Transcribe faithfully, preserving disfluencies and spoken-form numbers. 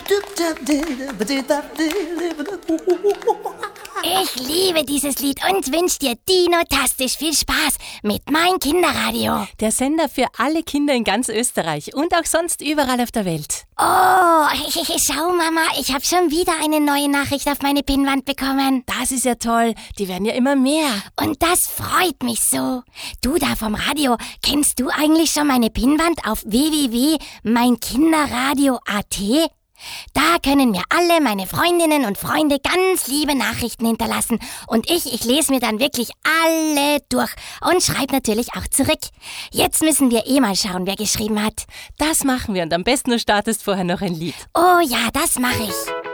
Ich liebe dieses Lied und wünsche dir dinotastisch viel Spaß mit Mein Kinderradio. Der Sender für alle Kinder in ganz Österreich und auch sonst überall auf der Welt. Oh, schau Mama, ich habe schon wieder eine neue Nachricht auf meine Pinnwand bekommen. Das ist ja toll, die werden ja immer mehr. Und das freut mich so. Du da vom Radio, kennst du eigentlich schon meine Pinnwand auf w w w punkt mein kinderradio punkt a t? Da können mir alle meine Freundinnen und Freunde ganz liebe Nachrichten hinterlassen. Und ich, ich lese mir dann wirklich alle durch und schreibe natürlich auch zurück. Jetzt müssen wir eh mal schauen, wer geschrieben hat. Das machen wir und am besten du startest vorher noch ein Lied. Oh ja, das mache ich.